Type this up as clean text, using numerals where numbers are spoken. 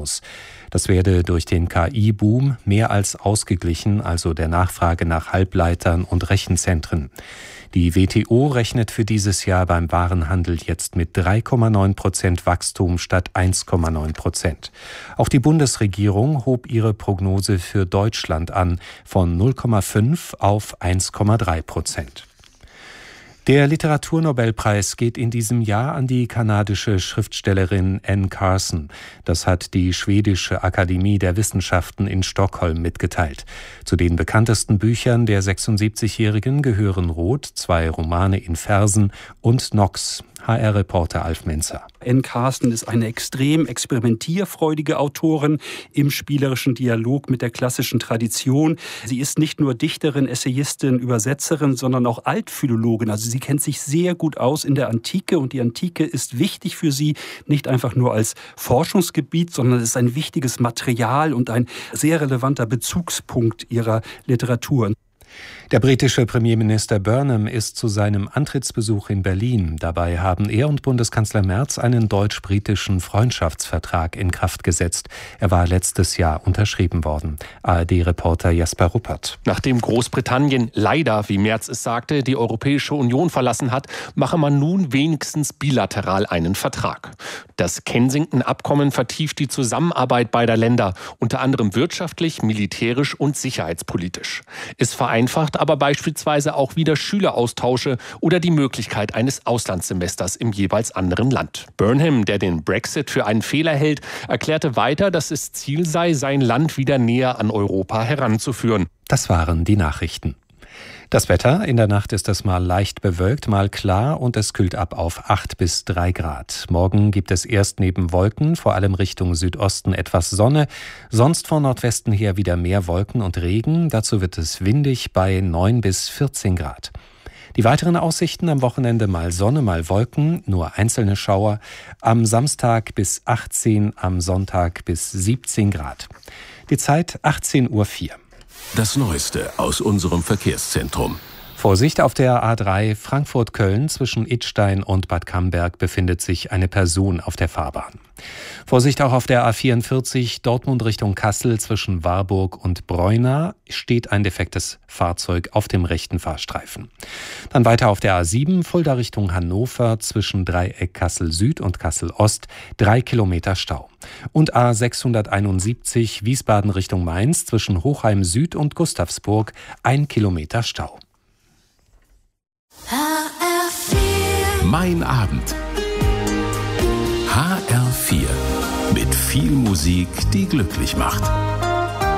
Tourismus. Das werde durch den KI-Boom mehr als ausgeglichen, also der Nachfrage nach Halbleitern und Rechenzentren. Die WTO rechnet für dieses Jahr beim Warenhandel jetzt mit 3,9% Wachstum statt 1,9%. Auch die Bundesregierung hob ihre Prognose für Deutschland an von 0,5 auf 1,3%. Der Literaturnobelpreis geht in diesem Jahr an die kanadische Schriftstellerin Anne Carson. Das hat die schwedische Akademie der Wissenschaften in Stockholm mitgeteilt. Zu den bekanntesten Büchern der 76-Jährigen gehören Rot, 2 Romane in Versen und Nox. HR-Reporter Alf Menzer. Anne Carson ist eine extrem experimentierfreudige Autorin im spielerischen Dialog mit der klassischen Tradition. Sie ist nicht nur Dichterin, Essayistin, Übersetzerin, sondern auch Altphilologin. Also sie kennt sich sehr gut aus in der Antike und die Antike ist wichtig für sie, nicht einfach nur als Forschungsgebiet, sondern es ist ein wichtiges Material und ein sehr relevanter Bezugspunkt ihrer Literatur. Der britische Premierminister Burnham ist zu seinem Antrittsbesuch in Berlin. Dabei haben er und Bundeskanzler Merz einen deutsch-britischen Freundschaftsvertrag in Kraft gesetzt. Er war letztes Jahr unterschrieben worden. ARD-Reporter Jasper Ruppert. Nachdem Großbritannien leider, wie Merz es sagte, die Europäische Union verlassen hat, mache man nun wenigstens bilateral einen Vertrag. Das Kensington-Abkommen vertieft die Zusammenarbeit beider Länder, unter anderem wirtschaftlich, militärisch und sicherheitspolitisch. Es vereinfacht aber beispielsweise auch wieder Schüleraustausche oder die Möglichkeit eines Auslandssemesters im jeweils anderen Land. Burnham, der den Brexit für einen Fehler hält, erklärte weiter, dass es Ziel sei, sein Land wieder näher an Europa heranzuführen. Das waren die Nachrichten. Das Wetter: In der Nacht ist es mal leicht bewölkt, mal klar und es kühlt ab auf 8 bis 3 Grad. Morgen gibt es erst neben Wolken, vor allem Richtung Südosten, etwas Sonne. Sonst von Nordwesten her wieder mehr Wolken und Regen. Dazu wird es windig bei 9 bis 14 Grad. Die weiteren Aussichten: am Wochenende mal Sonne, mal Wolken, nur einzelne Schauer. Am Samstag bis 18, am Sonntag bis 17 Grad. Die Zeit 18:04 Uhr. Das Neueste aus unserem Verkehrszentrum. Vorsicht, auf der A3 Frankfurt-Köln zwischen Idstein und Bad Camberg befindet sich eine Person auf der Fahrbahn. Vorsicht auch auf der A44 Dortmund Richtung Kassel zwischen Warburg und Breuna steht ein defektes Fahrzeug auf dem rechten Fahrstreifen. Dann weiter auf der A7 Fulda Richtung Hannover zwischen Dreieck Kassel Süd und Kassel Ost 3 Kilometer Stau. Und A671 Wiesbaden Richtung Mainz zwischen Hochheim Süd und Gustavsburg 1 Kilometer Stau. HR4. Mein Abend. HR4. Mit viel Musik, die glücklich macht.